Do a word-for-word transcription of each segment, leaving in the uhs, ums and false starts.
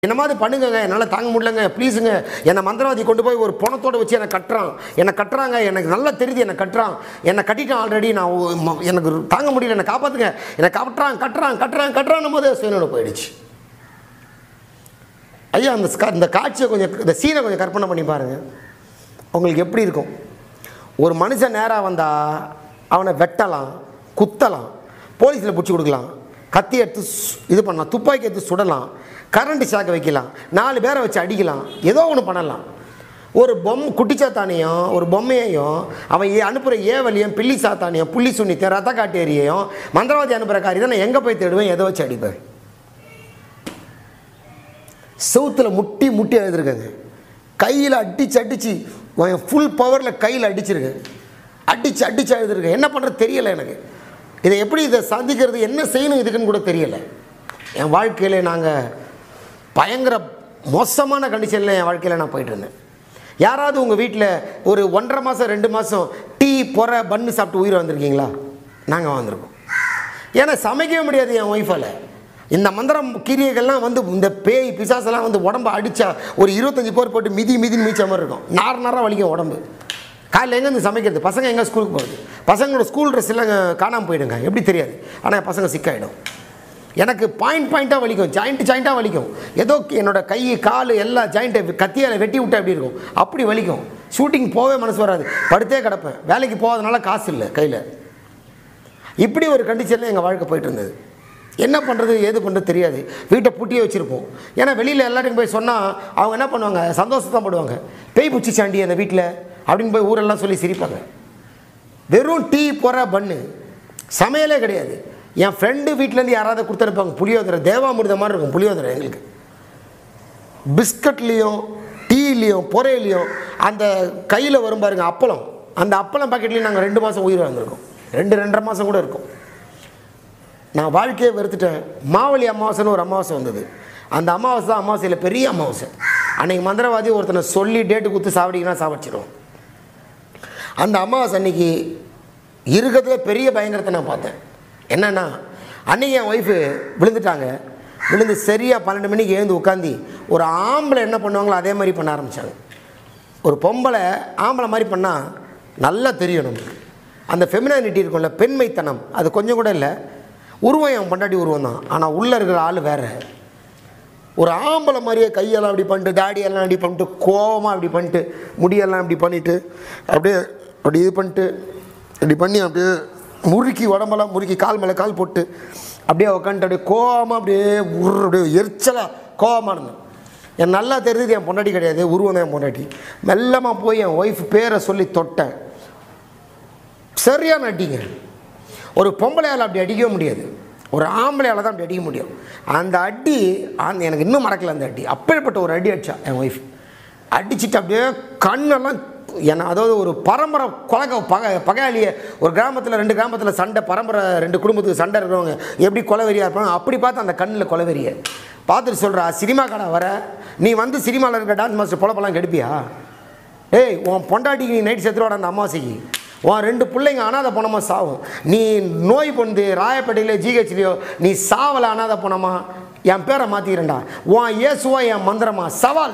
என்ன மாதிரி பண்ணுங்க, என்னால் தாங்க முடியலங்க, ப்ளீஸுங்க. என்னை மந்திரவாதி கொண்டு போய் ஒரு பணத்தோடு வச்சு என்னை கட்டுறான், என்னை கட்டுறாங்க, எனக்கு நல்லா தெரியுது என்னை கட்டுறான், என்னை கட்டிட்டான் ஆல்ரெடி, நான் எனக்கு தாங்க முடியல, என்னை காப்பாற்றுங்க, என்னை கட்டுறான் கட்டுறான் கட்டுறான் கட்டுறான் போது சுயநோட போயிடுச்சு. ஐயா அந்த இந்த காட்சியை கொஞ்சம், இந்த சீனை கொஞ்சம் கற்பனை பண்ணி பாருங்கள், உங்களுக்கு எப்படி இருக்கும். ஒரு மனுஷன் நேராக வந்தால் அவனை வெட்டலாம், குத்தலாம், போலீஸில் பிடிச்சி கொடுக்கலாம், கத்தி எடுத்து இது பண்ணலாம், துப்பாக்கி எடுத்து சுடலாம், கரண்ட் ஷாக்கை வைக்கலாம், நாலு பேரை வச்சு அடிக்கலாம், ஏதோ ஒன்று பண்ணலாம். ஒரு பொம்மை குட்டிச்சாத்தானையும் ஒரு பொம்மையையும் அவன் ஏ அனுப்புகிற ஏவலியும் பில்லி சாத்தானையும் புள்ளி சுண்ணித்தையும் ரத்த காட்டேரியையும் மந்திரவாதி அனுப்புகிற காரி தான் நான் எங்கே போய் தேடுவேன், எதை வச்சு அடிப்பேன். செவுத்தில் முட்டி முட்டி எழுதிருக்கேங்க, கையில் அடித்து அடித்து ஃபுல் பவரில் கையில் அடிச்சிருக்கேன், அடித்து அடித்து எழுதிருக்கேன். என்ன பண்ணுறது தெரியலை எனக்கு, இதை எப்படி இதை சந்திக்கிறது, என்ன செய்யணும் இதுக்குன்னு கூட தெரியலை. என் வாழ்க்கையில் நாங்கள் பயங்கர மோசமான கண்டிஷனில் என் வாழ்க்கையில் நான் போயிட்டு இருந்தேன். யாராவது உங்கள் வீட்டில் ஒரு ஒன்றரை மாதம் ரெண்டு மாதம் டீ பொறை பன்னு சாப்பிட்டு உயிர் வந்திருக்கீங்களா? நாங்கள் வந்திருக்கோம். ஏன்னா சமைக்கவே முடியாது என் ஒய்ஃபால். இந்த மந்திரம் கிரியைகள்லாம் வந்து இந்த பேய் பிசாசெல்லாம் வந்து உடம்பு அடித்தா ஒரு இருபத்தஞ்சி பேர் போட்டு மிதி மிதின்னு மீச்ச மாதிரி இருக்கும், நார் நாராக வலிக்கும் உடம்பு. காலையில் எங்கேருந்து சமைக்கிறது, பசங்க எங்கே ஸ்கூலுக்கு போகுது, பசங்களோட ஸ்கூல் ட்ரெஸ் எல்லாம் காணாமல் போயிடுங்க, எப்படி தெரியாது, ஆனால் பசங்க சிக்காயிடும். எனக்கு பாயிண்ட் பாயிண்ட்டாக வலிக்கும், ஜாயிண்ட் ஜாயிண்ட்டாக வலிக்கும், ஏதோ என்னோடய கை கால் எல்லா ஜாயிண்ட்டை கத்தியால் வெட்டி விட்டு அப்படி இருக்கும், அப்படி வலிக்கும். ஷூட்டிங் போகவே மனசு வராது, படுத்தே கிடப்பேன், வேலைக்கு போகாதனால காசு இல்லை கையில். இப்படி ஒரு கண்டிஷனில் எங்கள் வாழ்க்கை போயிட்டு இருந்தது. என்ன பண்ணுறது ஏது பண்ணுறது தெரியாது, வீட்டை பூட்டியே வச்சுருப்போம். ஏன்னா வெளியில் எல்லாத்தையும் போய் சொன்னால் அவங்க என்ன பண்ணுவாங்க, சந்தோஷத்தான் படுவாங்க, பேய் பிடிச்சி சாண்டி அந்த வீட்டில் அப்படின்னு போய் ஊரெல்லாம் சொல்லி சிரிப்பாங்க. வெறும் டீ பொறை பன்னு, சமையலே கிடையாது. என் ஃப்ரெண்டு வீட்டிலேருந்து யாராவது கொடுத்துருப்பாங்க புளியோதரை, தேவாமிர்த மாதிரி இருக்கும் புளியோதரை எங்களுக்கு. பிஸ்கட்லேயும் டீலேயும் பொறையிலையும் அந்த கையில் வரும் பாருங்க அப்பளம், அந்த அப்பளம் பாக்கெட்லேயும் நாங்கள் ரெண்டு மாதம் உயிர் வந்திருக்கோம், ரெண்டு ரெண்டரை மாதம் கூட இருக்கும். நான் வாழ்க்கையை வெறுத்துட்டேன். மாவழி அமாவாசைன்னு ஒரு அமாவாசை வந்தது, அந்த அமாவாசை தான் அமாவாசையில் பெரிய அமாவாசை. அன்றைக்கி மந்திரவாதி ஒருத்தனை சொல்லி டேட்டு கொடுத்து சாவடிங்கன்னா சாவடிச்சிடுவோம். அந்த அமாவாசை அன்றைக்கி இருக்கிறதுல பெரிய பயங்கரத்தை நான் பார்த்தேன். என்னென்னா அன்றைக்கி என் ஒய்ஃபு விழுந்துட்டாங்க, விழுந்து சரியாக பன்னெண்டு மணிக்கு எழுந்து உட்காந்து ஒரு ஆம்பளை என்ன பண்ணுவாங்களோ அதே மாதிரி பண்ண ஆரம்பித்தாங்க. ஒரு பொம்பளை ஆம்பளை மாதிரி பண்ணால் நல்லா தெரியும் நமக்கு, அந்த ஃபெமினானிட்டி இருக்கும்ல, பெண்மைத்தனம், அது கொஞ்சம் கூட இல்லை. உருவம் என் பொண்டாட்டி உருவம் தான், ஆனால் உள்ளே இருக்கிற ஆள் வேறு. ஒரு ஆம்பளை மாதிரியே கையெல்லாம் அப்படி பண்ணிட்டு, தாடியெல்லாம் அப்படி பண்ணிட்டு, கோவமாக அப்படி பண்ணிட்டு, முடியெல்லாம் அப்படி பண்ணிவிட்டு, அப்படியே அப்படி இது பண்ணிட்டு இப்படி பண்ணி அப்படியே முறுக்கி உடம்பெல்லாம் முறுக்கி கால் மேலே கால் போட்டு அப்படியே உட்காந்துட்டு அப்படியே கோவமாக அப்படியே உரு அப்படியே எரிச்சலாக கோவமாக இருந்தேன். என் நல்லா தெரியுது என் பொண்டாட்டி கிடையாது, உருவம் தான் என் பொண்டாட்டி. மெல்லமாக போய் என் ஒய்ஃப் பேரை சொல்லி தொட்டேன், சரியான அடிங்க. ஒரு பொம்பளையால் அப்படி அடிக்கவே முடியாது, ஒரு ஆம்பளையால் தான் அப்படி அடிக்க முடியும். அந்த அடி அந்த எனக்கு இன்னும் மறக்கல, அந்த அடி அப்பேற்பட்ட ஒரு அடி அடித்தா என் ஒய்ஃப். அடிச்சுட்டு அப்படியே கண்ணெல்லாம் என்ன, அதாவது ஒரு பரம்பரை கொலை பகை பகையாளியை, ஒரு கிராமத்தில் ரெண்டு கிராமத்தில் சண்டை, பரம்பரை ரெண்டு குடும்பத்துக்கு சண்டை இருக்கிறவங்க எப்படி கொலைவெறியாக இருப்பாங்க அப்படி பார்த்து அந்த கண்ணில் கொலைவெறியை பார்த்துட்டு சொல்கிறா, சினிமா கடை வர நீ வந்து சினிமாவில் இருக்க டான்ஸ் மாஸ்டர் பொழப்பெல்லாம் கெடுப்பியா? ஏய் உன் பொண்டாட்டிக்கு நீ நைட் செத்துருவாட அந்த அமாவாசைக்கு, உன் ரெண்டு பிள்ளைங்க அனாதை போனமா சாவும், நீ நோய் பொந்து ராயப்பேட்டையிலே ஜிஹெச்லையோ நீ சாவலை அனாதை போனமா, என் பேரை மாற்றிக்கிறேன்டா, உன் இயேசுவா என் மந்திரமா, சவால்.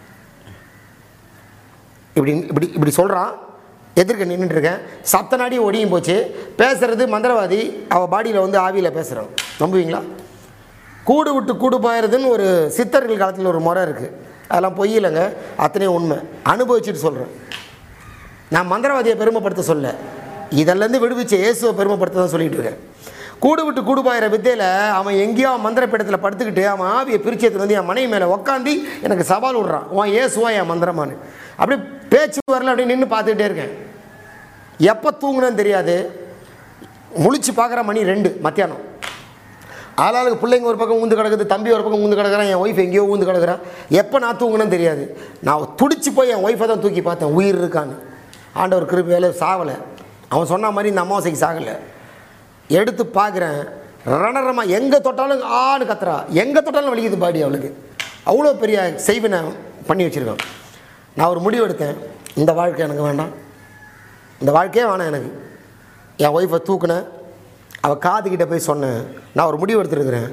இப்படி இப்படி இப்படி சொல்கிறான், எதிர்க்க நின்றுட்டுருக்கேன், சத்த நாடி ஒடியும் போச்சு. பேசுகிறது மந்திரவாதி, அவள் பாடியில் வந்து ஆவியில் பேசுகிறான், நம்புவீங்களா? கூடு விட்டு கூடு பாயிருதுன்னு ஒரு சித்தர்கள் காலத்தில் ஒரு முறை இருக்குது, அதெல்லாம் பொய் இல்லைங்க, அத்தனையும் உண்மை, அனுபவிச்சுட்டு சொல்கிறேன். நான் மந்திரவாதியை பெருமைப்படுத்த சொல்ல, இதெல்லாம் விடுவிச்ச இயேசுவை பெருமைப்படுத்த தான் சொல்லிகிட்டு இருக்கேன். கூடு விட்டு கூடு பாயிற வித்தையில் அவன் எங்கேயோ மந்திரப்பீடத்தில் படுத்துக்கிட்டு அவன் ஆவியை பிரிச்சதுக்கு வந்து என் மனைவி மேலே உக்காந்து எனக்கு சவால் விட்றான், உன் இயேசுவா என் மந்திரமானு. அப்படி பேச்சு வரல, அப்படி நின்று பார்த்துக்கிட்டே இருக்கேன். எப்போ தூங்குனேன்னு தெரியாது, முழிச்சு பார்க்குற மணி ரெண்டு மத்தியானம். ஆளாளுக்கு பிள்ளைங்க ஒரு பக்கம் ஊந்து கிடக்குது, தம்பி ஒரு பக்கம் ஊந்து கிடக்குறான், என் ஒய்ஃப் எங்கேயோ ஊந்து கிடக்குறான். எப்போ நான் தூங்குனேன்னு தெரியாது. நான் துடிச்சு போய் என் ஒய்ஃபை தான் தூக்கி பார்த்தேன், உயிர் இருக்கான்னு. ஆண்டவர் கிருபை வேலை சாவலை, அவன் சொன்ன மாதிரி இந்த அமாவாசைக்கு சாகலை. எடுத்து பார்க்குறேன், ரணரமாக எங்கே தொட்டாலும் ஆன்னு கத்துறா, எங்கே தொட்டாலும் வலிக்குது பாடி அவளுக்கு, அவ்வளோ பெரிய செய்வினை பண்ணி வச்சுருக்கான். நான் ஒரு முடிவு எடுத்தேன், இந்த வாழ்க்கை எனக்கு வேண்டாம், இந்த வாழ்க்கையே வேணாம் எனக்கு. என் ஒய்ஃபை தூக்குனேன், அவள் காதுகிட்ட போய் சொன்னேன், நான் ஒரு முடிவு எடுத்துருக்கிறேன்,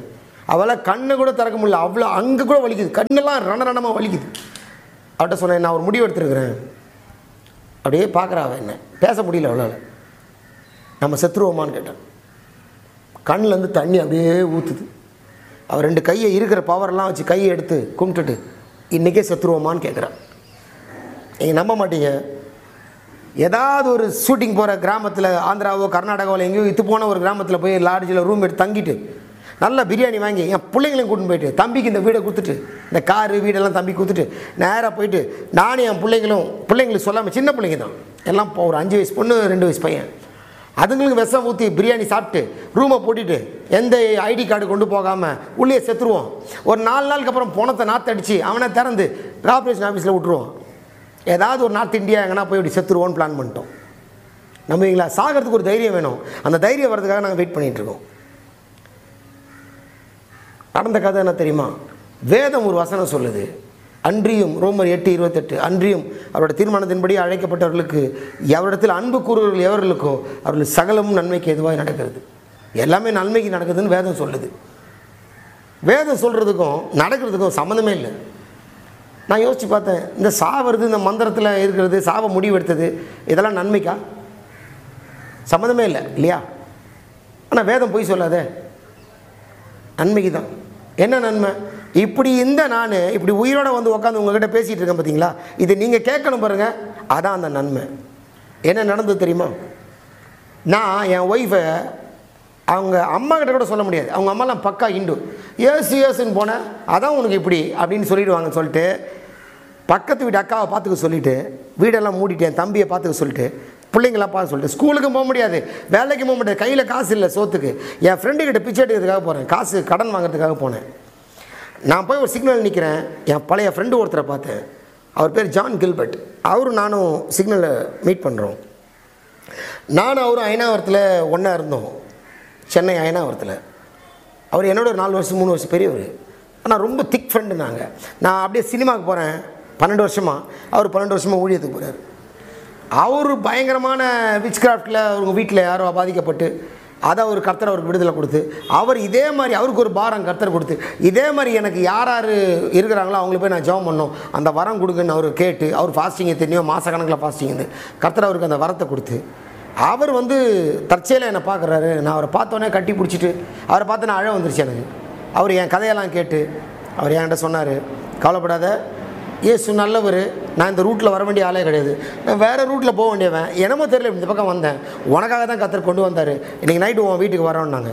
அவளால் கண்ணை கூட திறக்க முடியல, அவ்வளோ அங்கே கூட வலிக்குது, கண்ணெல்லாம் ரண ரணமாக வலிக்குது. அவட்ட சொன்னேன், நான் ஒரு முடிவு எடுத்துருக்கிறேன். அப்படியே பார்க்குறா அவள், என்ன பேச முடியல அவளால். நம்ம செத்துருவோமான்னு கேட்டேன். கண்ணிலேருந்து தண்ணி அப்படியே ஊற்றுது. அவள் ரெண்டு கையை இருக்கிற பவரெல்லாம் வச்சு கையை எடுத்து கும்பிட்டுட்டு இன்றைக்கே செத்துருவோமான்னு கேட்குறான். நீங்கள் நம்ப மாட்டீங்க, ஏதாவது ஒரு ஷூட்டிங் போகிற கிராமத்தில், ஆந்திராவோ கர்நாடகாவில் எங்கேயோ இத்து போன ஒரு கிராமத்தில் போய் லாட்ஜில் ரூம் எடுத்து தங்கிட்டு நல்லா பிரியாணி வாங்கி என் பிள்ளைங்களையும் கூட்டின்னு போயிட்டு, தம்பிக்கு இந்த வீடை கொடுத்துட்டு, இந்த காரு வீடெல்லாம் தம்பி கொடுத்துட்டு நேராக போயிட்டு நானும் என் பிள்ளைங்களும், பிள்ளைங்களுக்கு சொல்லாமல் சின்ன பிள்ளைங்க தான் எல்லாம், ஒரு அஞ்சு வயசு பொண்ணு ரெண்டு வயசு பையன், அதுங்களுக்கு விஷம் ஊற்றி பிரியாணி சாப்பிட்டு ரூமை போட்டிட்டு எந்த ஐடி கார்டு கொண்டு போகாமல் உள்ளே செத்துருவோம். ஒரு நாலு நாளுக்கு அப்புறம் பணத்தை நாற்றடிச்சு அவனை திறந்து கார்பரேஷன் ஆஃபீஸில் விட்டுருவோம். ஏதாவது ஒரு நார்த் இந்தியா எங்கன்னா போய் இப்படி செத்துருவோன்னு பிளான் பண்ணிட்டோம். நம்புவீங்களா? சாகிறதுக்கு ஒரு தைரியம் வேணும். அந்த தைரியம் வர்றதுக்காக நாங்கள் வெயிட் பண்ணிகிட்ருக்கோம். நடந்த கதை என்ன தெரியுமா? வேதம் ஒரு வசனம் சொல்லுது, அன்றியும் ரோமர் எட்டு இருபத்தெட்டு, அன்றியும் அவரோட தீர்மானத்தின்படி அழைக்கப்பட்டவர்களுக்கு எவரிடத்தில் அன்பு கூறுவர்கள் எவர்களுக்கோ அவர்கள் சகலமும் நன்மைக்கு எதுவாக நடக்கிறது. எல்லாமே நன்மைக்கு நடக்குதுன்னு வேதம் சொல்லுது. வேதம் சொல்கிறதுக்கும் நடக்கிறதுக்கும் சம்மந்தமே இல்லை. நான் யோசித்து பார்த்தேன், இந்த சாவது, இந்த மந்திரத்தில் இருக்கிறது, சாவை முடிவெடுத்தது, இதெல்லாம் நன்மைக்கா? சம்மந்தமே இல்லை இல்லையா? ஆனால் வேதம் போய் சொல்லாதே, நன்மைக்கு தான். என்ன நன்மை? இப்படி இந்த நான் இப்படி உயிரோடு வந்து உட்காந்து உங்ககிட்ட பேசிகிட்டு இருக்கேன் பார்த்தீங்களா, இது நீங்கள் கேட்கணும் பாருங்கள், அதான் அந்த நன்மை. என்ன நடந்தது தெரியுமா? நான் என் ஒய்ஃபை அவங்க அம்மா கிட்ட கூட சொல்ல முடியாது, அவங்க அம்மாலாம் பக்கா இண்டு, ஏசு ஏசுன்னு போனேன், அதான் உனக்கு இப்படி அப்படின்னு சொல்லிவிடுவாங்கன்னு சொல்லிட்டு பக்கத்து வீட்டு அக்காவை பார்த்துக்க சொல்லிவிட்டு வீடெல்லாம் மூடிட்டேன், தம்பியை பார்த்துக்க சொல்லிட்டு பிள்ளைங்களாம் பார்த்து சொல்லிட்டு ஸ்கூலுக்கு போக முடியாது, வேலைக்கு போக முடியாது, கையில் காசு இல்லை சோத்துக்கு, என் ஃப்ரெண்டுக்கிட்ட பிச்சை எடுக்கிறதுக்காக போகிறேன், காசு கடன் வாங்கிறதுக்காக போனேன். நான் போய் ஒரு சிக்னல் நிற்கிறேன், என் பழைய ஃப்ரெண்டு ஒருத்தரை பார்த்தேன், அவர் பேர் ஜான் கில்பர்ட். அவரும் நானும் சிக்னலில் மீட் பண்ணுறோம். நானும் அவரும் அயனாவரத்தில் ஒன்றா இருந்தோம், சென்னை அயனாவரத்தில். அவர் என்னோட ஒரு நாலு வருஷம் மூணு வருஷம் பெரியவர், ஆனால் ரொம்ப திக் ஃப்ரெண்டு. நாங்கள் நான் அப்படியே சினிமாவுக்கு போகிறேன் பன்னெண்டு வருஷமாக, அவர் பன்னெண்டு வருஷமாக ஊழியத்துக்கு போகிறார். அவர் பயங்கரமான விச் கிராஃப்டில் அவங்க வீட்டில் யாரோ பாதிக்கப்பட்டு அதை அவர் கர்த்தர் அவருக்கு விடுதலை கொடுத்து, அவர் இதே மாதிரி அவருக்கு ஒரு பாரம் கர்த்தர் கொடுத்து, இதே மாதிரி எனக்கு யார் யார் இருக்கிறாங்களோ அவங்களுக்கு போய் நான் ஜெபம் பண்ணோம், அந்த வரம் கொடுக்குன்னு அவர் கேட்டு, அவர் ஃபாஸ்டிங் தெரியும், மாதக்கணக்கில் ஃபாஸ்டிங் இருந்து கர்த்தர் அவருக்கு அந்த வரத்தை கொடுத்து, அவர் வந்து தற்செயலாக என்னை பார்க்குறாரு. நான் அவரை பார்த்தோன்னே கட்டி பிடிச்சிட்டு அவரை பார்த்து நான் அழ வந்துருச்சு எனக்கு. அவர் என் கதையெல்லாம் கேட்டு அவர் என்கிட்ட சொன்னார், கவலைப்படாத, ஏசு நல்லவர், நான் இந்த ரூட்டில் வர வேண்டிய ஆளே கிடையாது, நான் வேறு ரூட்டில் போக வேண்டியவன், என்னமோ தெரியல இந்த பக்கம் வந்தேன், உனக்காக தான் கர்த்தர் கொண்டு வந்தார், இன்றைக்கி நைட்டு உன் வீட்டுக்கு வரோன்னாங்க.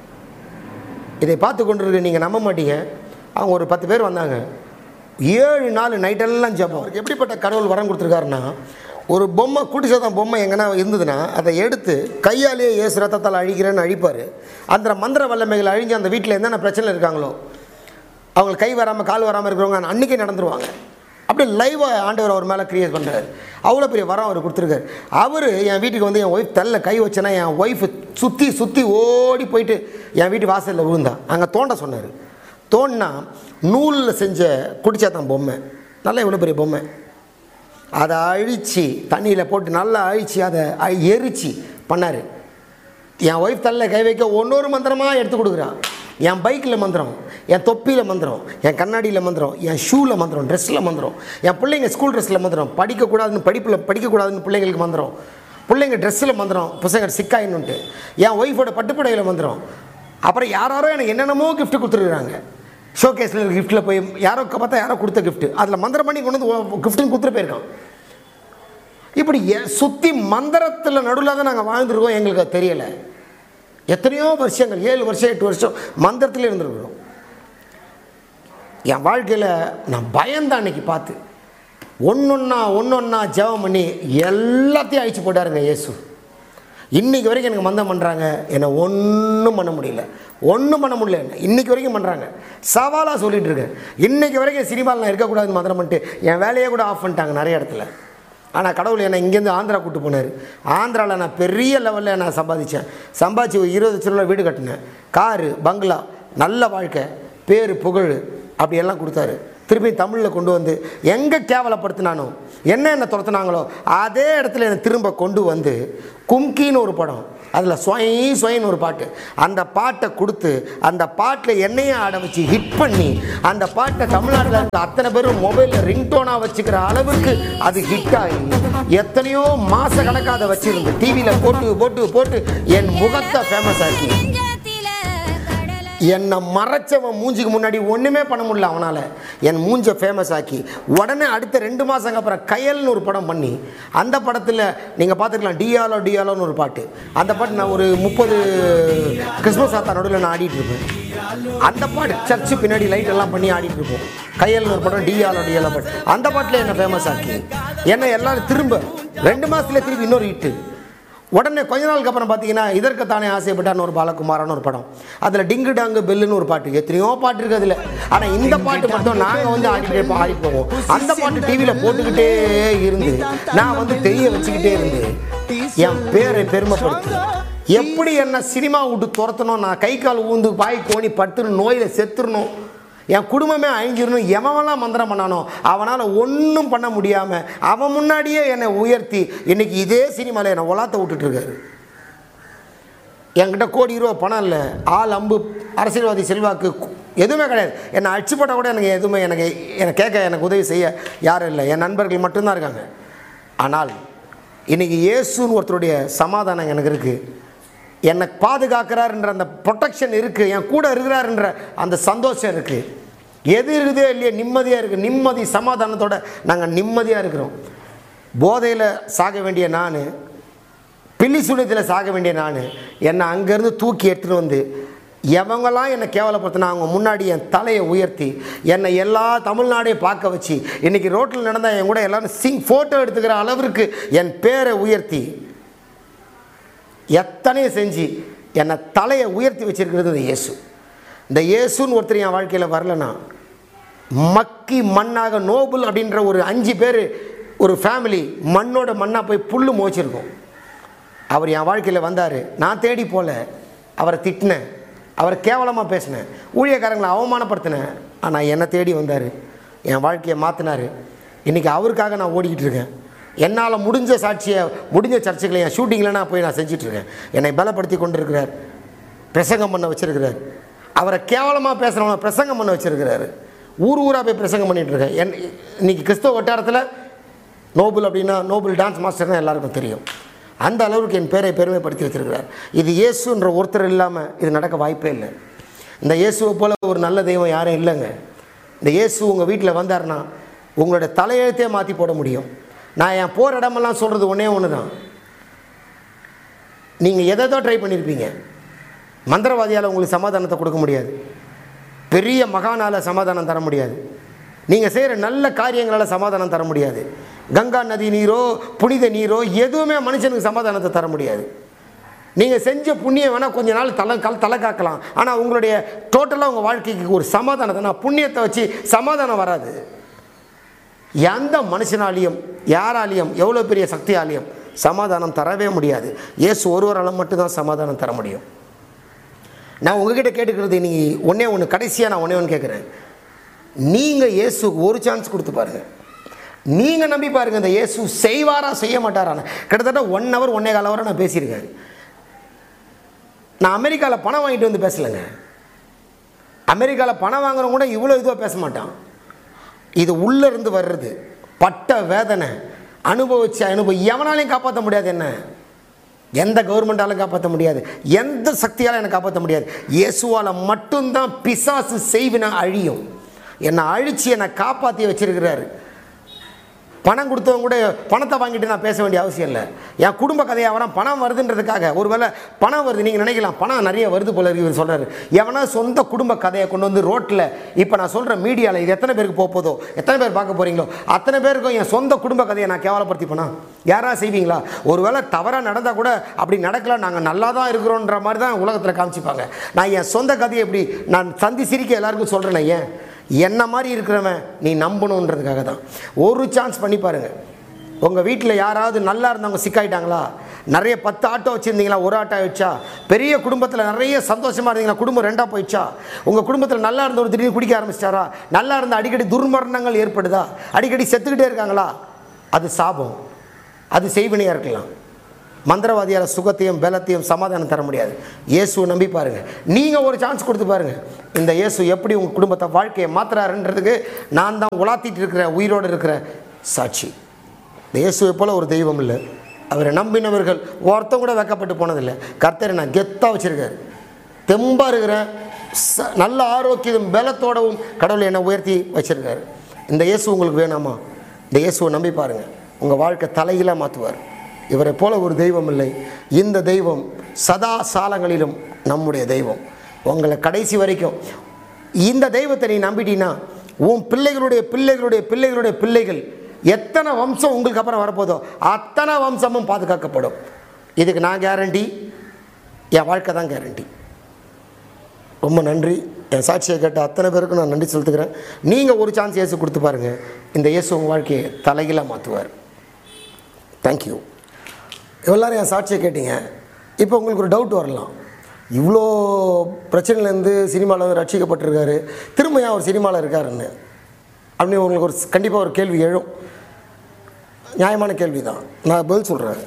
இதை பார்த்து கொண்டு இருக்கு, நீங்கள் நம்ப மாட்டீங்க, அவங்க ஒரு பத்து பேர் வந்தாங்க, ஏழு நாள் நைட்டெல்லாம் ஜெபம். அவருக்கு எப்படிப்பட்ட கடவுள் வரம் கொடுத்துருக்காருன்னா, ஒரு பொம்மை கூட்டி சாதான் பொம்மை எங்கன்னா இருந்ததுன்னா அதை எடுத்து கையாலேயே ஏசு ரத்தத்தால் அழிக்கிறேன்னு அழிப்பார். அந்த மந்திர வல்லமைகள் அழிஞ்சு அந்த வீட்டில் என்னென்ன பிரச்சனை இருக்காங்களோ அவங்களுக்கு கை வராமல் கால் வராமல் இருக்கிறவங்க அன்றைக்கே நடந்துருவாங்க. அப்படியே லைவாக ஆண்டவர் அவர் மேலே க்ரியேட் பண்ணுறாரு. அவ்வளோ பெரிய வரம் அவர் கொடுத்துருக்காரு. அவர் என் வீட்டுக்கு வந்து என் ஒய்ஃப் தள்ள கை வச்சேன்னா என் ஒய்ஃபு சுற்றி சுற்றி ஓடி போயிட்டு என் வீட்டு வாசலில் விழுந்தான். அங்கே தோண்ட சொன்னார். தோண்டினா நூலில் செஞ்ச குடிச்சாத்தான் பொம்மை, நல்லா இவ்வளோ பெரிய பொம்மை, அதை அழித்து தண்ணியில் போட்டு நல்லா அழித்து அதை எரித்து பண்ணார். என் ஒய்ஃப் தள்ள கை வைக்க ஒன்றொரு மந்திரமாக எடுத்து கொடுக்குறான். என் பைக்கில் மந்திரம், என் தொப்பியில் மந்திரம், என் கண்ணாடியில் மந்திரம், என் ஷூவில் மந்திரம், ட்ரெஸ்ஸில் மந்திரம், என் பிள்ளைங்க ஸ்கூல் ட்ரெஸ்ஸில் மந்திரம், படிக்கக்கூடாதுன்னு படிப்பில் படிக்கக்கூடாதுன்னு பிள்ளைங்களுக்கு மந்திரம், பிள்ளைங்க ட்ரெஸ்ஸில் மந்திரம், பசங்க சிக்காயின்னுட்டு, என் ஒய்ஃபோட பட்டுப்படையில் மந்திரம். அப்புறம் யாரோ எனக்கு என்னென்னமோ கிஃப்ட்டு கொடுத்துருக்குறாங்க. ஷோகேஸில் கிஃப்ட்டில் போய் யாரோ பார்த்தா யாரோ கொடுத்த கிஃப்ட்டு, அதில் மந்திரம் பண்ணி கொண்டு வந்து கிஃப்ட்டுன்னு கொடுத்துட்டு போயிருக்கான். இப்படி சுற்றி மந்திரத்தில் நடுவில் தான் நாங்கள் வாழ்ந்துருக்கோம், எங்களுக்கு அது தெரியலை. எத்தனையோ வருஷங்கள், ஏழு வருஷம் எட்டு வருஷம் மந்திரத்தில் இருந்துருக்கிறோம். என் வாழ்க்கையில் நான் பயந்தான் அன்னைக்கு பார்த்து, ஒன்றொன்னா ஒன்றொன்னா ஜெபம் பண்ணி எல்லாத்தையும் அழிச்சு போட்டாருங்க இயேசு. இன்றைக்கி வரைக்கும் எனக்கு மந்தம் பண்ணுறாங்க, என்னை ஒன்றும் பண்ண முடியல, ஒன்றும் பண்ண முடியல. என்ன இன்றைக்கி வரைக்கும் பண்ணுறாங்க, சவாலாக சொல்லிகிட்டு இருக்கேன். இன்றைக்கி வரைக்கும் சினிமாவில் நான் இருக்கக்கூடாதுன்னு மந்திரம் பண்ணிட்டு என் வேலையே கூட ஆஃப் பண்ணிட்டாங்க நிறைய இடத்துல. ஆனால் கடவுள் என்னை இங்கேருந்து ஆந்திரா கூப்பிட்டு போனார். ஆந்திராவில் நான் பெரிய லெவலில் நான் சம்பாதிச்சேன். சம்பாதிச்சு ஒரு இருபது லட்ச வீடு கட்டினேன், காரு, பங்களா, நல்ல வாழ்க்கை, பேர், புகழ் அப்படியெல்லாம் கொடுத்தாரு. திருப்பி தமிழில் கொண்டு வந்து எங்கே கேவலப்படுத்தினானோ, என்ன என்ன துரத்துனாங்களோ அதே இடத்துல என்னை திரும்ப கொண்டு வந்து கும்கின்னு ஒரு படம், அதில் ஸ்வய் ஸ்வயின்னு ஒரு பாட்டு, அந்த பாட்டை கொடுத்து அந்த பாட்டில் என்னையே ஆட வச்சு ஹிட் பண்ணி அந்த பாட்டை தமிழ்நாட்டில் இருக்க அத்தனை பேரும் மொபைலில் ரிங்டோனாக வச்சுக்கிற அளவுக்கு அது ஹிட் ஆகி எத்தனையோ மாத கணக்காக அதை வச்சுருந்து டிவியில் போட்டு போட்டு போட்டு என் முகத்தை ஃபேமஸ் ஆக்கி என்னை மறைச்சவன் மூஞ்சிக்கு முன்னாடி ஒன்றுமே பண்ண முடியல அவனால் என் மூஞ்சை ஃபேமஸ் ஆக்கி உடனே அடுத்த ரெண்டு மாதங்க அப்புறம் கயல்னு ஒரு படம் பண்ணி அந்த படத்தில் நீங்கள் பார்த்துக்கலாம் டியாலோ டியாலோன்னு ஒரு பாட்டு, அந்த பாட்டு நான் ஒரு முப்பது கிறிஸ்மஸ் ஆத்தா நடுவில் நான் ஆடிட்டு இருப்பேன். அந்த பாட்டு சர்ச்சு பின்னாடி லைட் எல்லாம் பண்ணி ஆடிட்டு இருப்போம். கையல்னு ஒரு படம் டியாலோ டியாலோ பாட்டு, அந்த பாட்டில் என்னை ஃபேமஸ் ஆக்கி என்னை எல்லாரும் திரும்ப ரெண்டு மாதத்துல திருப்பி இன்னொரு ஹிட்டு. உடனே கொஞ்ச நாளுக்கு அப்புறம் பார்த்தீங்கன்னா இதற்கு தானே ஆசைப்பட்டான்னு ஒரு பாலகுமாரான ஒரு படம், அதில் டிங்கு டாங்கு பெல்லுன்னு ஒரு பாட்டு, எத்தனையோ பாட்டு இருக்குது அதில். ஆனால் இந்த பாட்டு மட்டும் நாங்கள் வந்து ஆடிட்டே ஆடி போவோம். அந்த பாட்டு டிவியில் போட்டுக்கிட்டே இருந்து நான் வந்து தெரிய வச்சுக்கிட்டே இருந்து என் பேரை பெருமைப்படுத்து. எப்படி என்ன சினிமா விட்டு துரத்தணும், நான் கை கால் ஊந்து பாய் கோணி படுத்துணும், நோயில் செத்துடணும், என் குடும்பமே அழிஞ்சிடணும், எவன்லாம் மந்திரம் பண்ணானோ அவனால் ஒன்றும் பண்ண முடியாமல் அவன் முன்னாடியே என்னை உயர்த்தி இன்றைக்கி இதே சினிமாவில் என்னை உலாத்த விட்டுட்டுருக்காரு. என்கிட்ட கோடி ரூபா பணம் இல்லை, ஆள் அம்பு அரசியல்வாதி செல்வாக்கு எதுவுமே கிடையாது. என்னை அடிச்சு போட்டால் கூட எனக்கு எதுவுமே எனக்கு என்னை கேட்க எனக்கு உதவி செய்ய யாரும் இல்லை, என் நண்பர்கள் மட்டும்தான் இருக்காங்க. ஆனால் இன்றைக்கி இயேசுன்னு ஒருத்தருடைய சமாதானம் எனக்கு இருக்குது, என்னை பாதுகாக்கிறாருன்ற அந்த ப்ரொடெக்ஷன் இருக்குது, என் கூட இருக்கிறாருன்ற அந்த சந்தோஷம் இருக்குது. எது இருக்குதே இல்லையே நிம்மதியாக இருக்குது. நிம்மதி சமாதானத்தோடு நாங்கள் நிம்மதியாக இருக்கிறோம். போதையில் சாக வேண்டிய நான், பில்லி சூனியத்தில் சாக வேண்டிய நான், என்னை அங்கேருந்து தூக்கி எடுத்துகிட்டு வந்து எவங்கெல்லாம் என்னை கேவலப்படுத்தினா அவங்க முன்னாடி என் தலையை உயர்த்தி என்னை எல்லா தமிழ்நாடையும் பார்க்க வச்சு இன்றைக்கி ரோட்டில் நடந்தால் என் கூட எல்லோரும் சிங் ஃபோட்டோ எடுத்துக்கிற அளவிற்கு என் பேரை உயர்த்தி எத்தனையும் செஞ்சு என்னை தலையை உயர்த்தி வச்சிருக்கிறது இந்த இயேசு. இந்த இயேசுன்னு ஒருத்தர் என் வாழ்க்கையில் வரலன்னா மக்கி மண்ணாக நோபல் அப்படின்ற ஒரு அஞ்சு பேர் ஒரு ஃபேமிலி மண்ணோட மண்ணாக போய் புல்லு மோச்சிருக்கோம். அவர் என் வாழ்க்கையில் வந்தார், நான் தேடி போகல, அவரை திட்டினேன், அவரை கேவலமாக பேசினேன், ஊழியக்காரங்களை அவமானப்படுத்தினேன். ஆனால் என்னை தேடி வந்தார், என் வாழ்க்கையை மாற்றினார். இன்றைக்கி அவருக்காக நான் ஓடிக்கிட்டு இருக்கேன். என்னால் முடிஞ்ச சாட்சியை முடிஞ்ச சர்ச்சைகளை என் ஷூட்டிங்கில் நான் போய் நான் செஞ்சிட்ருக்கேன். என்னை பலப்படுத்தி கொண்டு இருக்கிறார், பிரசங்கம் பண்ண வச்சுருக்கிறார். அவரை கேவலமாக பேசுகிறவனை பிரசங்கம் பண்ண வச்சுருக்கிறாரு. ஊர் ஊராக போய் பிரசங்கம் பண்ணிகிட்ருக்கேன். என் இன்றைக்கி கிறிஸ்தவ வட்டாரத்தில் நோபல் அப்படின்னா நோபல் டான்ஸ் மாஸ்டர்னா எல்லாருக்கும் தெரியும். அந்த அளவுக்கு என் பேரை பெருமைப்படுத்தி வச்சுருக்கிறார். இது இயேசுன்ற ஒருத்தர் இல்லாமல் இது நடக்க வாய்ப்பே இல்லை. இந்த இயேசுவை போல் ஒரு நல்ல தெய்வம் யாரும் இல்லைங்க. இந்த இயேசு உங்கள் வீட்டில் வந்தார்னா உங்களோட தலையெழுத்தே மாற்றி போட முடியும். நான் என் போகிற இடமெல்லாம் சொல்கிறது ஒன்றே ஒன்று தான், நீங்கள் எதை ட்ரை பண்ணியிருப்பீங்க, மந்திரவாதியால் உங்களுக்கு சமாதானத்தை கொடுக்க முடியாது, பெரிய மகானால் சமாதானம் தர முடியாது, நீங்கள் செய்கிற நல்ல காரியங்களால் சமாதானம் தர முடியாது, கங்கா நதி நீரோ புனித நீரோ எதுவுமே மனுஷனுக்கு சமாதானத்தை தர முடியாது. நீங்கள் செஞ்ச புண்ணியம் வேணால் கொஞ்ச நாள் தலை கல் தலை காக்கலாம், ஆனால் உங்களுடைய டோட்டலாக உங்கள் வாழ்க்கைக்கு ஒரு சமாதானத்தை நான் புண்ணியத்தை வச்சு சமாதானம் வராது. எந்த மனுஷனாலையும் யாராலையும் எவ்வளோ பெரிய சக்தியாலையும் சமாதானம் தரவே முடியாது. இயேசு ஒருவரால் மட்டும்தான் சமாதானம் தர முடியும். நான் உங்ககிட்ட கேட்டுக்கிறது இன்றைக்கி ஒன்றே ஒன்று, கடைசியாக நான் ஒன்றே ஒன்று கேட்குறேன். நீங்கள் இயேசுக்கு ஒரு சான்ஸ் கொடுத்து பாருங்கள். நீங்கள் நம்பி பாருங்கள், இந்த இயேசு செய்வாரா செய்ய மாட்டாரான்னு. கிட்டத்தட்ட ஒன் ஹவர் ஒன்னே கால் ஹவரை நான் பேசியிருக்கேன். நான் அமெரிக்காவில் பணம் வாங்கிட்டு வந்து பேசலைங்க. அமெரிக்காவில் பணம் வாங்குறவங்க கூட இவ்வளோ இதுவாக பேச மாட்டான். இது உள்ளேருந்து வர்றது பட்ட வேதனை அனுபவிச்சு அனுபவம் எவனாலையும் காப்பாற்ற முடியாது. என்ன எந்த கவர்மெண்டாலும் காப்பாற்ற முடியாது, எந்த சக்தியாலும் என்னை காப்பாற்ற முடியாது. இயேசுவால் மட்டும்தான் பிசாசு செய்வினை அழியும். என்னை அழித்து என்னை காப்பாற்றி வச்சிருக்கிறாரு. பணம் கொடுத்தவங்க கூட பணத்தை வாங்கிட்டு நான் பேச வேண்டிய அவசியம் இல்லை. என் குடும்ப கதையை அவனா பணம் வருதுன்றதுக்காக, ஒரு வேளை பணம் வருது நீங்கள் நினைக்கலாம், பணம் நிறைய வருது போல இருக்கு சொல்கிறாரு. எவனா சொந்த குடும்ப கதையை கொண்டு வந்து ரோட்டில் இப்போ நான் சொல்கிற மீடியாவில் இது எத்தனை பேருக்கு போக போதோ, எத்தனை பேர் பார்க்க போகிறீங்களோ அத்தனை பேருக்கும் என் சொந்த குடும்ப கதையை நான் கேவலப்படுத்தி போனால் யாராவது செய்வீங்களா? ஒரு வேளை தவறாக நடந்தால் கூட அப்படி நடக்கலாம், நாங்கள் நல்லா தான் இருக்கிறோன்ற மாதிரி தான் உலகத்தில் காமிச்சிப்பாங்க. நான் என் சொந்த கதையை எப்படி நான் சந்தி சிரிக்க எல்லாருக்கும் சொல்கிறேன். ஏன் என்ன மாதிரி இருக்கிறவன் நீ நம்பணுன்றதுக்காக தான். ஒரு சான்ஸ் பண்ணி பாருங்கள். உங்கள் வீட்டில் யாராவது நல்லா இருந்தவங்க சிக்காயிட்டாங்களா? நிறைய பத்து ஆட்டோ வச்சுருந்தீங்களா, ஒரு ஆட்டோ ஆயிடுச்சா? பெரிய குடும்பத்தில் நிறைய சந்தோஷமாக இருந்தீங்களா, குடும்பம் ரெண்டாக போயிடுச்சா? உங்கள் குடும்பத்தில் நல்லா இருந்த ஒரு திடீர்னு குடிக்க ஆரம்பிச்சிட்டாரா? நல்லா இருந்த அடிக்கடி துர்மரணங்கள் ஏற்படுதா? அடிக்கடி செத்துக்கிட்டே இருக்காங்களா? அது சாபம், அது செய்வினையாக இருக்கலாம். மந்திரவாதியால் சுகத்தையும் பலத்தையும் சமாதானம் தர முடியாது. இயேசுவை நம்பி பாருங்கள். நீங்கள் ஒரு சான்ஸ் கொடுத்து பாருங்கள். இந்த இயேசு எப்படி உங்கள் குடும்பத்தை வாழ்க்கையை மாற்றுறாருன்றதுக்கு நான் தான் உலாத்திட்டு இருக்கிற உயிரோடு இருக்கிற சாட்சி. இந்த இயேசுவை போல் ஒரு தெய்வம் இல்லை. அவரை நம்பினவர்கள் ஒருத்தம் கூட வெக்கப்பட்டு போனதில்லை. கர்த்தரை நான் கெத்தாக வச்சுருக்காரு. தெம்பாக இருக்கிறேன், ச நல்ல ஆரோக்கியம் பலத்தோடவும் கடவுளை என்னை உயர்த்தி வச்சுருக்காரு. இந்த இயேசு உங்களுக்கு வேணாமா? இந்த இயேசுவை நம்பி பாருங்கள். உங்கள் வாழ்க்கை தலையில மாற்றுவார். இவரை போல ஒரு தெய்வம் இல்லை. இந்த தெய்வம் சதா சாலங்களிலும் நம்முடைய தெய்வம். உங்களை கடைசி வரைக்கும் இந்த தெய்வத்தை நீ நம்பிட்டீங்கன்னா உன் பிள்ளைகளுடைய பிள்ளைகளுடைய பிள்ளைகளுடைய பிள்ளைகள் எத்தனை வம்சம் உங்களுக்கு அப்புறம் வரப்போதோ அத்தனை வம்சமும் பாதுகாக்கப்படும். இதுக்கு நான் கேரண்டி, என் வாழ்க்கை தான் கேரண்டி. ரொம்ப நன்றி. என் சாட்சியை கேட்ட அத்தனை பேருக்கும் நான் நன்றி செலுத்துக்கிறேன். நீங்கள் ஒரு சான்ஸ் இயேசு கொடுத்து பாருங்கள். இந்த இயேசு உங்கள் வாழ்க்கையை தலைகீழாக மாற்றுவார். தேங்க்யூ. எல்லோரும் என் சாட்சியை கேட்டீங்க. இப்போ உங்களுக்கு ஒரு டவுட் வரலாம், இவ்வளோ பிரச்சனையிலேருந்து சினிமாவில் வந்து ரட்சிக்கப்பட்டிருக்காரு, திரும்ப ஏன் அவர் சினிமாவில் இருக்காருன்னு அப்படின்னு உங்களுக்கு ஒரு கண்டிப்பாக ஒரு கேள்வி எழும். நியாயமான கேள்வி தான், நான் பதில் சொல்கிறேன்.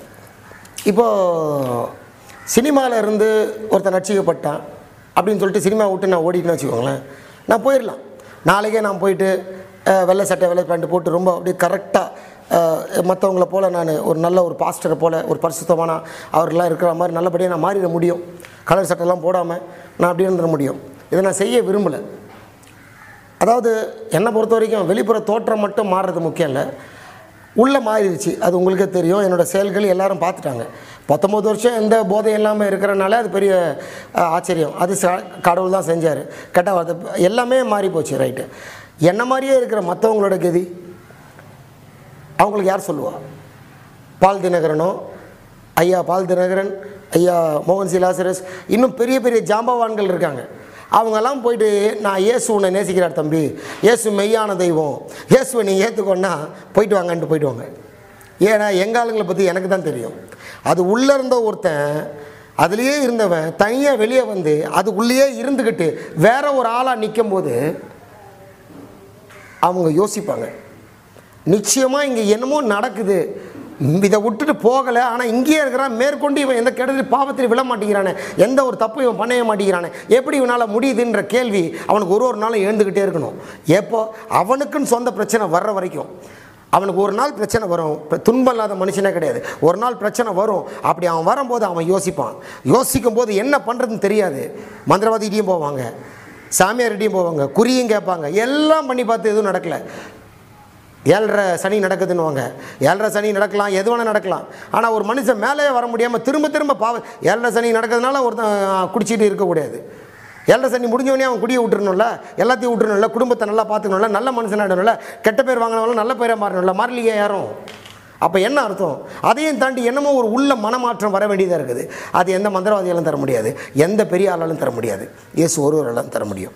இப்போது சினிமாவில் இருந்து ஒருத்தன் ரட்சிக்கப்பட்டான் அப்படின்னு சொல்லிட்டு சினிமா விட்டு நான் ஓடிட்டுன்னு வச்சுக்கோங்களேன், நான் போயிடலாம். நாளைக்கே நான் போயிட்டு வெள்ளை சட்டை வெள்ளை பேண்ட்டு போட்டு ரொம்ப அப்படியே கரெக்டாக மற்றவங்கள போல் நான் ஒரு நல்ல ஒரு பாஸ்டரை போல் ஒரு பரிசுத்தமான அவரெல்லாம் இருக்கிற மாதிரி நல்லபடியாக நான் மாறிட முடியும். கலர் சட்டைலாம் போடாமல் நான் அப்படியே இருந்துட முடியும். இதை நான் செய்ய விரும்பலை. அதாவது என்னை பொறுத்த வரைக்கும் வெளிப்புற தோற்றம் மட்டும் மாறுறது முக்கியம் இல்லை, உள்ளே மாறிடுச்சு. அது உங்களுக்கே தெரியும். என்னோடய செயல்கள் எல்லோரும் பார்த்துட்டாங்க. பத்தொம்பது வருஷம் எந்த போதையும் இல்லாமல் இருக்கிறனால அது பெரிய ஆச்சரியம். அது கடவுள் தான் செஞ்சார். கேட்டால் அது எல்லாமே மாறி போச்சு. ரைட்டு. என்ன மாதிரியே இருக்கிற மற்றவங்களோட கதி அவங்களுக்கு யார் சொல்லுவா? பால் தினகரனோ, ஐயா பால் தினகரன், ஐயா மோகன் சி லாசரஸ், இன்னும் பெரிய பெரிய ஜாம்பவான்கள் இருக்காங்க. அவங்கெல்லாம் போயிட்டு நான் இயேசு உன்னை நேசிக்கிறார் தம்பி, இயேசு மெய்யான தெய்வம், இயேசுவை நீங்கள் ஏற்றுக்கோன்னா போயிட்டு வாங்கன்ட்டு போயிடுவாங்க. ஏன்னா எங்கள் ஆளுங்களை பற்றி எனக்கு தான் தெரியும். அது உள்ளே இருந்த ஒருத்தன் அதுலேயே இருந்தவன் தனியாக வெளியே வந்து அதுக்குள்ளேயே இருந்துக்கிட்டு வேற ஒரு ஆளாக நிற்கும் போது அவங்க யோசிப்பாங்க, நிச்சயமாக இங்கே என்னமோ நடக்குது, இதை விட்டுட்டு போகலை, ஆனால் இங்கேயே இருக்கிறான், மேற்கொண்டு இவன் எந்த கெடுதல் பாவத்தில் விழ மாட்டேங்கிறானே, எந்த ஒரு தப்பு இவன் பண்ணவே மாட்டேங்கிறானே, எப்படி இவனால் முடியுதுன்ற கேள்வி அவனுக்கு ஒரு ஒரு நாளும் எழுந்துக்கிட்டே இருக்கணும். எப்போ அவனுக்குன்னு சொந்த பிரச்சனை வர்ற வரைக்கும். அவனுக்கு ஒரு நாள் பிரச்சனை வரும். துன்பம் இல்லாத மனுஷனே கிடையாது. ஒரு நாள் பிரச்சனை வரும். அப்படி அவன் வரும்போது அவன் யோசிப்பான். யோசிக்கும் போது என்ன பண்ணுறதுன்னு தெரியாது. மந்திரவாதிகிட்டையும் போவாங்க, சாமியார்கிட்டையும் போவாங்க, குறியும் கேட்பாங்க, எல்லாம் பண்ணி பார்த்து எதுவும் நடக்கலை. ஏழரை சனி நடக்குதுன்னுவாங்க. ஏழரை சனி நடக்கலாம், எது வேணால் நடக்கலாம். ஆனால் ஒரு மனுஷன் மேலே வர முடியாமல் திரும்ப திரும்ப பாவ ஏழரை சனி நடக்கிறதுனால ஒருத்தன் குடிச்சிட்டு இருக்கக்கூடாது. ஏழரை சனி முடிஞ்சவனே அவன் குடியை விட்டுறணும்ல, எல்லாத்தையும் விட்டுறணும்ல, குடும்பத்தை நல்லா பார்த்துக்கணும்ல, நல்ல மனுஷனாகிடணும்ல, கெட்ட பேர் வாங்கினவங்களும் நல்ல பேரை மாறணும்ல, மாறலையே யாரும். அப்போ என்ன அர்த்தம்? அதையும் தாண்டி என்னமோ ஒரு உள்ள மனமாற்றம் வர வேண்டியதாக இருக்குது. அது எந்த மந்திரவாதியாலும் தர முடியாது, எந்த பெரிய ஆளாலும் தர முடியாது, இயேசு ஒருவராலும் தர முடியும்.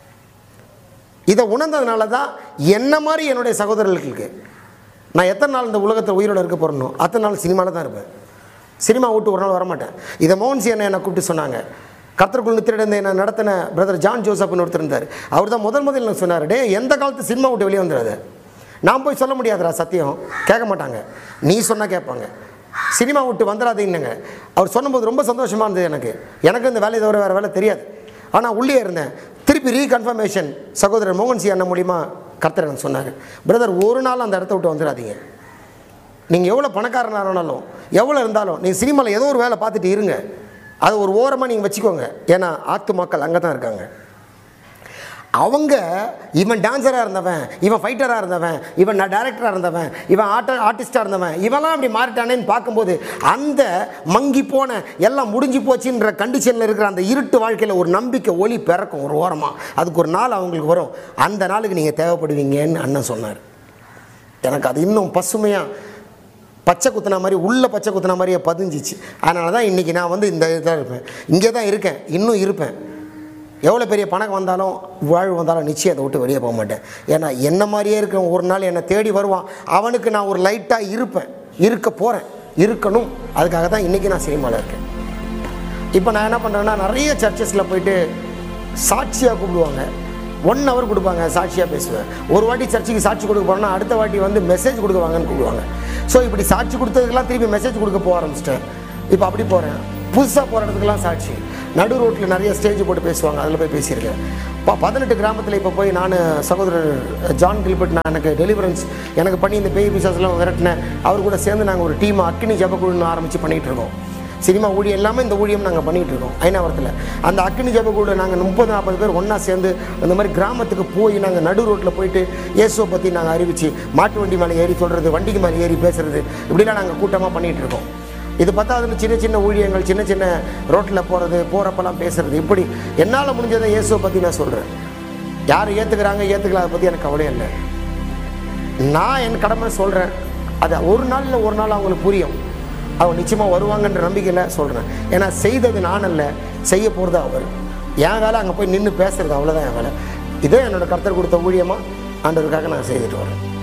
இதை உணர்ந்ததுனால தான் என்ன மாதிரி என்னுடைய சகோதரர்களுக்கு நான் எத்தனை நாள் இந்த உலகத்தில் உயிரோடு இருக்க போகிறனோ அத்தனை நாள் சினிமாவில் தான் இருப்பேன். சினிமா விட்டு ஒரு நாள் வரமாட்டேன். இதை மோகன் சி என்னை என்னை கூப்பிட்டு சொன்னாங்க. கர்த்தருக்குள் நித்திரிடந்த என்னை நடத்தின பிரதர் ஜான் ஜோசப்னு ஒருத்தர் இருந்தார். அவர் தான் முதல் முதல் எனக்கு சொன்னார், டே எந்த காலத்து சினிமா விட்டு வெளியே வந்துடாது. நான் போய் சொல்ல முடியாதுடா, சத்தியம் கேட்க மாட்டாங்க, நீ சொன்னால் கேட்பாங்க. சினிமா விட்டு வந்துடாதீங்கன்னு அவர் சொன்னபோது ரொம்ப சந்தோஷமாக இருந்தது எனக்கு. எனக்கு இந்த வேலையை தவிர வேறு வேலை தெரியாது. ஆனால் உள்ளே இருந்தேன். திருப்பி ரீகன்ஃபர்மேஷன் சகோதரர் மோகன் சி அண்ணன் மூலிமா கர்த்தர் எனக்கு சொன்னார், பிரதர் ஒரு நாள் அந்த இடத்த விட்டு வந்துடாதீங்க. நீங்கள் எவ்வளோ பணக்காரனாக இருந்தாலும் எவ்வளோ இருந்தாலும் நீங்கள் சினிமாவில் ஏதோ ஒரு வேலை பார்த்துட்டு இருங்க, அது ஒரு ஓரமாக நீங்கள் வச்சுக்கோங்க. ஏன்னா ஆத்து மக்கள் அங்கே தான் இருக்காங்க. அவங்க இவன் டான்ஸராக இருந்தவன், இவன் ஃபைட்டராக இருந்தவன், இவன் நான் டைரக்டராக இருந்தவன், இவன் ஆர்ட ஆர்டிஸ்டாக இருந்தவன், இவெல்லாம் அப்படி மாறிட்டானேன்னு பார்க்கும்போது அந்த மங்கி போன எல்லாம் முடிஞ்சு போச்சுன்ற கண்டிஷனில் இருக்கிற அந்த இருட்டு வாழ்க்கையில் ஒரு நம்பிக்கை ஒளி பிறக்கும் ஒரு ஓரமாக. அதுக்கு ஒரு நாள் அவங்களுக்கு வரும். அந்த நாளுக்கு நீங்கள் தேவைப்படுவீங்கன்னு அண்ணன் சொன்னார். எனக்கு அது இன்னும் பசுமையாக பச்சை குத்தின மாதிரி உள்ள பச்சை குத்தின மாதிரியே பதிஞ்சிச்சு. அதனால தான் இன்றைக்கி நான் வந்து இந்த இதாக இருப்பேன், இங்கே தான் இருக்கேன், இன்னும் இருப்பேன். எவ்வளோ பெரிய பணம் வந்தாலும் வாழ்வு வந்தாலும் நிச்சயம் அதை விட்டு வெளியே போக மாட்டேன். ஏன்னா என்ன மாதிரியே இருக்க ஒரு நாள் என்னை தேடி வருவான், அவனுக்கு நான் ஒரு லைட்டாக இருப்பேன், இருக்க போகிறேன், இருக்கணும். அதுக்காக தான் இன்றைக்கி நான் சினிமாவில் இருக்கேன். இப்போ நான் என்ன பண்ணுறேன்னா நிறைய சர்ச்சஸில் போயிட்டு சாட்சியாக கூப்பிடுவாங்க, ஒன் ஹவர் கொடுப்பாங்க, சாட்சியாக பேசுவேன். ஒரு வாட்டி சர்ச்சுக்கு சாட்சி கொடுக்க போகிறேன்னா அடுத்த வாட்டி வந்து மெசேஜ் கொடுக்குவாங்கன்னு கூப்பிடுவாங்க. ஸோ இப்படி சாட்சி கொடுத்ததுக்கெல்லாம் திருப்பி மெசேஜ் கொடுக்க போக ஆரம்பிச்சிட்டேன். இப்போ அப்படி போகிறேன். புதுசாக போகிற இடத்துக்குலாம் சாட்சி. நடு ரோட்டில் நிறைய ஸ்டேஜ் போட்டு பேசுவாங்க, அதில் போய் பேசியிருக்கேன். இப்போ பதினெட்டு கிராமத்தில் இப்போ போய் நான் சகோதரர் ஜான் கில்பர்ட், நான் எனக்கு டெலிவரன்ஸ் எனக்கு பண்ணி இந்த பேய் பிசாஸ்லாம் விரட்டினேன். அவர் கூட சேர்ந்து நாங்கள் ஒரு டீம் அக்கினி ஜபக்குழுன்னு ஆரம்பித்து பண்ணிகிட்டு இருக்கோம். சினிமா ஊழியம் எல்லாமே இந்த ஊழியம் நாங்கள் பண்ணிகிட்டு இருக்கோம் ஐநாவரத்தில். அந்த அக்கினி ஜபக்குழு நாங்கள் முப்பது நாற்பது பேர் ஒன்றா சேர்ந்து அந்த மாதிரி கிராமத்துக்கு போய் நாங்கள் நடு ரோட்டில் போயிட்டு இயேசுவை பற்றி நாங்கள் அறிவித்து மாட்டு வண்டி மேலே ஏறி சொல்கிறது, வண்டிக்கு மேலே ஏறி பேசுகிறது, இப்படிலாம் நாங்கள் கூட்டமாக பண்ணிகிட்டு இருக்கோம். இது பத்தாவதுன்னு சின்ன சின்ன ஊழியங்கள், சின்ன சின்ன ரோட்டில் போகிறது, போகிறப்பெல்லாம் பேசுகிறது, இப்படி என்னால் முடிஞ்சதை இயேசுவை பற்றி நான் சொல்கிறேன். யார் ஏற்றுக்கிறாங்க ஏற்றுக்கல அதை பற்றி எனக்கு கவலையே இல்லை. நான் என் கடமை சொல்கிறேன். அது ஒரு நாள் இல்லை ஒரு நாள் அவங்களுக்கு புரியும். அவங்க நிச்சயமாக வருவாங்கன்ற நம்பிக்கையில் சொல்கிறேன். ஏன்னா செய்தது நான் அல்ல, செய்ய போகிறது அவர். என் வேலை அங்கே போய் நின்று பேசுகிறது, அவ்வளோதான் என் வேலை. இதே என்னோடய கர்த்தர் கொடுத்த ஊழியமாக ஆண்டவருக்காக நான் செய்துட்டு வரேன்.